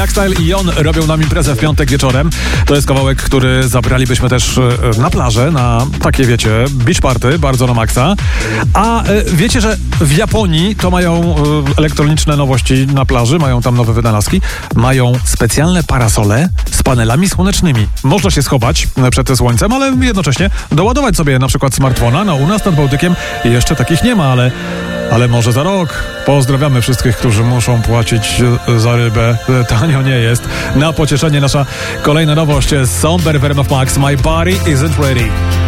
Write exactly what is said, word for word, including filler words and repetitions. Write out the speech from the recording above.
Jackstyle i Jon robią nam imprezę w piątek wieczorem. To jest kawałek, który zabralibyśmy też na plażę, na takie, wiecie, beach party, bardzo na maksa. A wiecie, że w Japonii to mają elektroniczne nowości na plaży, mają tam nowe wynalazki, mają specjalne parasole z panelami słonecznymi. Można się schować przed słońcem, ale jednocześnie doładować sobie na przykład smartfona. No u nas nad Bałtykiem jeszcze takich nie ma, ale, ale może za rok. Pozdrawiamy wszystkich, którzy muszą płacić za rybę. Tanio nie jest. Na pocieszenie nasza kolejna nowość. Somber Venom of Max. My body isn't ready.